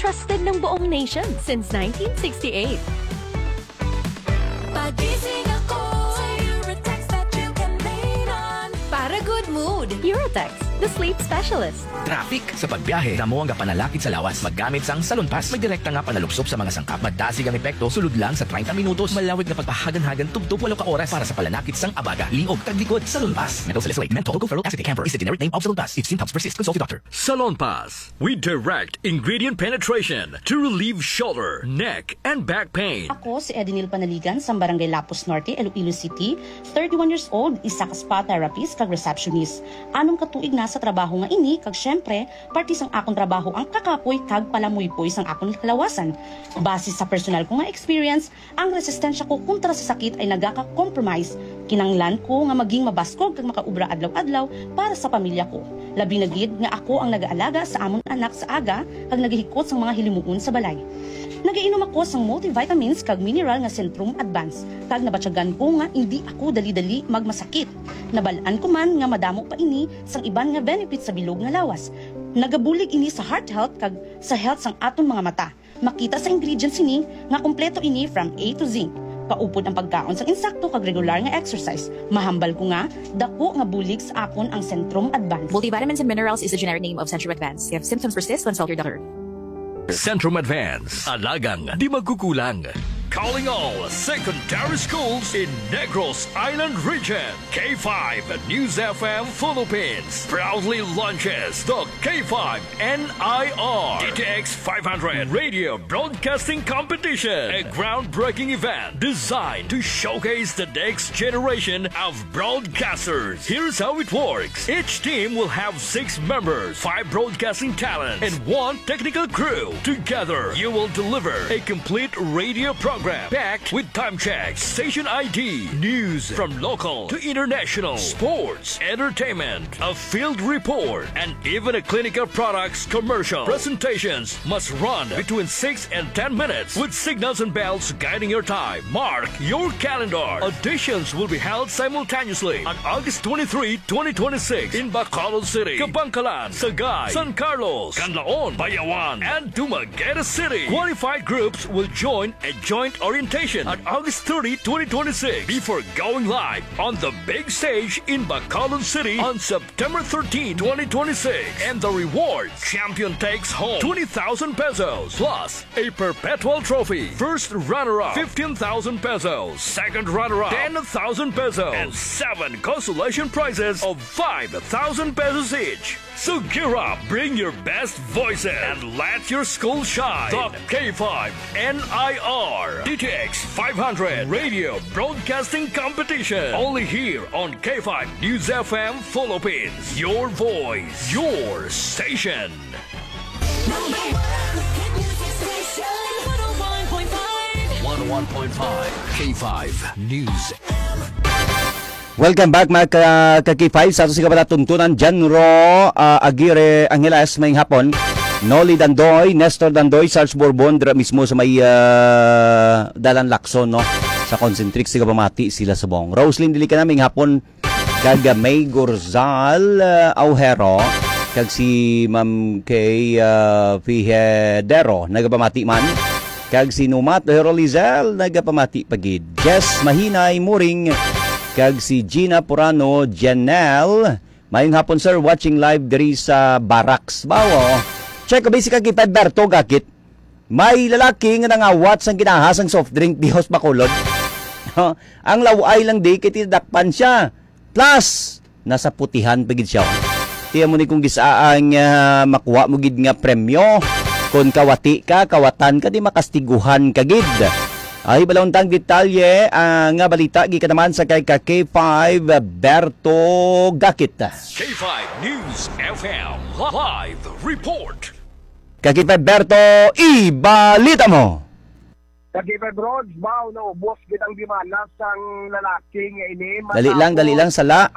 trusted ng buong nation since 1968. Pagising ako sa Eurotex that you can lean on. Para good mood. Eurotex, the sleep specialist. Traffic sa pagbiyahe, damo ang panalakit sa lawas. Maggamit sang Salon Pass, may direkta nga panalupsop sa mga sangkap. Madasig ang epekto, sulod lang sa 30 minutos. Malawig na pagpahagan-hagan, tubtub 8 ka oras para sa palanakit sang abaga. Liog, taglikod, Salon Pass. Methyl salicylate, menthol, tocoferol acetate camphor is the generic name of Salon Pass. If symptoms persist, consult your doctor. Salon Pass with direct ingredient penetration to relieve shoulder, neck, and back pain. Ako si Edinil Panaligan sa Barangay Lapus Norte, Iloilo City, 31 years old, isa ka spa therapist kag receptionist. Anong katuig na sa trabaho nga ini kag syempre parte sang akong trabaho ang kakapoy kag palamuypoy sang akong kalawasan. Base sa personal ko nga experience, ang resistensya ko kontra sa sakit ay nagaka-compromise. Kinanglan ko nga maging mabaskog kag makaubra adlaw-adlaw para sa pamilya ko. Labi na gid nga ako ang nag-aalaga sa amon anak sa aga kag naghihikot sang mga hilimuon sa balay. Nagainom ako sang multivitamins kag mineral nga Centrum Advance kag nabatyagan ko nga hindi ako dali-dali magmasakit. Nabalaan ko man nga madamo pa ini sang iban nga benefits sa bilog nga lawas. Nagabulig ini sa heart health kag sa health sang aton mga mata. Makita sa ingredients ini nga kompleto ini from A to Z. Kaupod ang pagkaon sang insakto kag regular nga exercise. Mahambal ko nga dako nga bulig sa akon ang Centrum Advance. Multivitamins and minerals is the generic name of Centrum Advance. If symptoms persist, consult your doctor. Centrum Advance, alagang di magkukulang. Calling all secondary schools in Negros Island region. K5 News FM Philippines proudly launches the K5 NIR DTX 500 Radio Broadcasting Competition, a groundbreaking event designed to showcase the next generation of broadcasters. Here's how it works. Each team will have 6 members, 5 broadcasting talents, and 1 technical crew. Together, you will deliver a complete radio program packed with time checks, station ID, news from local to international, sports, entertainment, a field report, and even a clinical products commercial. Presentations must run between 6 and 10 minutes with signals and bells guiding your time. Mark your calendar. Auditions will be held simultaneously on August 23, 2026 in Bacolod City, Kabangkalan, Sagay, San Carlos, Canlaon, Bayawan, and Dumaguete City. Qualified groups will join a joint orientation on August 30, 2026 before going live on the big stage in Bacolod City on September 13, 2026. And the reward, champion takes home 20,000 pesos plus a perpetual trophy. First runner-up, 15,000 pesos. Second runner-up, 10,000 pesos. And 7 consolation prizes of 5,000 pesos each. So gear up, bring your best voices, and let your school shine. The K5 NIR DTX 500 Radio Broadcasting Competition. Only here on K5 News FM Philippines. Your voice, your station. Number 1 hit music station. 101.5. 101.5 K5 News. Welcome back mga ka-K5 sa ato si kapalatuntunan Janro Aguirre Angeles may hapon. Noli Dandoy, Nestor Dandoy, Sarge Bourbon mismo sa may Dalan Lacson no sa concentric si kapamati sila sa bong. Roslyn dili ka naming hapon kag May Gorzal Aujero kag si Ma'am Kay Fijadero nagapamati man kag si Numat Herolizel nagapamati pagid. Jess Mahinay Muring kag si Gina Purano Janelle. Mayong hapon sir, watching live diri sa Barracks. Bawo. Check ko basic kag Pedberto gakit. May lalaki nga nangawat sang ginahas ang soft drink di Hos Bacolod. Ang laway lang di kay tidakpan siya. Plus, nasa putihan pagid siya. Tiya mo ni kung gisaang makuha mo gid nga premyo. Kung kawati ka, kawatan ka di makastiguhan kagid. Ay balauntang detalye nga balita gi naman sa kay K5 Berto Gakit. K5 News FM Live Report. K5 Berto, ibalita mo. K5 Rods, bao na ubos gitang dimanas ang lalaki nga ini. Dali lang sala.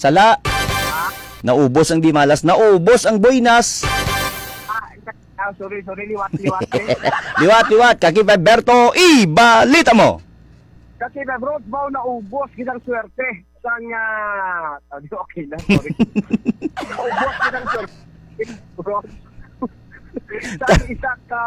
Naubos ang dimalas, naubos ang buinas. Sorry, liwat. liwat, K5 Berto, ibalita mo. K5 Rods, bao na ubos gitang swerte. Sang, okay na, sorry. Ubos gitang swerte. Bro. Sang isa ka